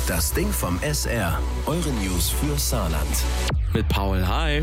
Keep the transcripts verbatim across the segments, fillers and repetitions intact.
Das Ding vom S R. Eure News für Saarland. Mit Paul, hi.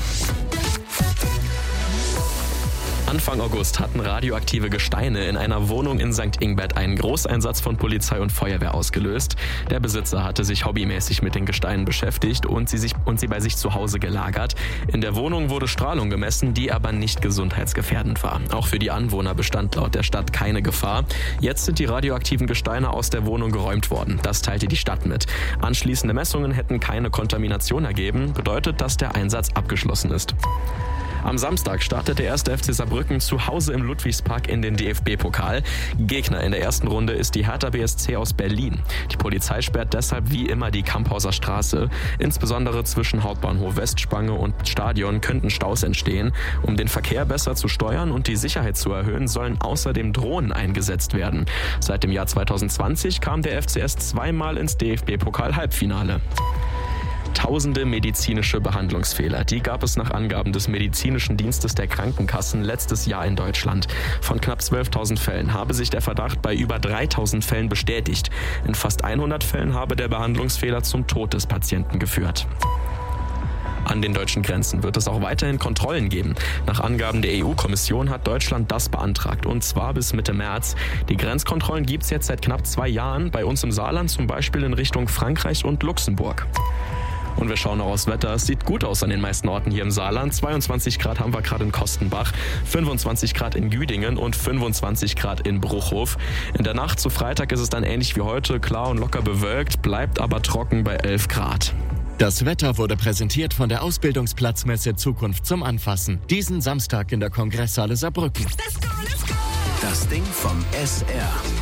Anfang August hatten radioaktive Gesteine in einer Wohnung in Sankt Ingbert einen Großeinsatz von Polizei und Feuerwehr ausgelöst. Der Besitzer hatte sich hobbymäßig mit den Gesteinen beschäftigt und sie, sich, und sie bei sich zu Hause gelagert. In der Wohnung wurde Strahlung gemessen, die aber nicht gesundheitsgefährdend war. Auch für die Anwohner bestand laut der Stadt keine Gefahr. Jetzt sind die radioaktiven Gesteine aus der Wohnung geräumt worden. Das teilte die Stadt mit. Anschließende Messungen hätten keine Kontamination ergeben, bedeutet, dass der Einsatz abgeschlossen ist. Am Samstag startet der erste F C Saarbrücken zu Hause im Ludwigspark in den D F B-Pokal. Gegner in der ersten Runde ist die Hertha B S C aus Berlin. Die Polizei sperrt deshalb wie immer die Kamphauser Straße. Insbesondere zwischen Hauptbahnhof Westspange und Stadion könnten Staus entstehen. Um den Verkehr besser zu steuern und die Sicherheit zu erhöhen, sollen außerdem Drohnen eingesetzt werden. Seit dem Jahr zwanzig zwanzig kam der F C S zweimal ins D F B-Pokal-Halbfinale. Tausende medizinische Behandlungsfehler, die gab es nach Angaben des Medizinischen Dienstes der Krankenkassen letztes Jahr in Deutschland. Von knapp zwölftausend Fällen habe sich der Verdacht bei über dreitausend Fällen bestätigt. In fast hundert Fällen habe der Behandlungsfehler zum Tod des Patienten geführt. An den deutschen Grenzen wird es auch weiterhin Kontrollen geben. Nach Angaben der E U-Kommission hat Deutschland das beantragt, und zwar bis Mitte März. Die Grenzkontrollen gibt es jetzt seit knapp zwei Jahren, bei uns im Saarland zum Beispiel in Richtung Frankreich und Luxemburg. Und wir schauen noch aufs Wetter. Es sieht gut aus an den meisten Orten hier im Saarland. zweiundzwanzig Grad haben wir gerade in Kostenbach, fünfundzwanzig Grad in Güdingen und fünfundzwanzig Grad in Bruchhof. In der Nacht zu Freitag ist es dann ähnlich wie heute, klar und locker bewölkt, bleibt aber trocken bei elf Grad. Das Wetter wurde präsentiert von der Ausbildungsplatzmesse Zukunft zum Anfassen. Diesen Samstag in der Kongresshalle Saarbrücken. Das Ding vom S R.